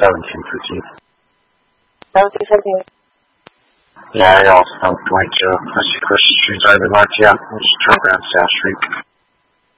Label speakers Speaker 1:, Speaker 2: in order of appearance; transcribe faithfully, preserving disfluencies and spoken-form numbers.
Speaker 1: seventeenth with you.
Speaker 2: seventeenth, seventeenth.
Speaker 1: Yeah, I also don't point to Chrissy Christian Street. I've been like, yeah, we'll just turn around South Street.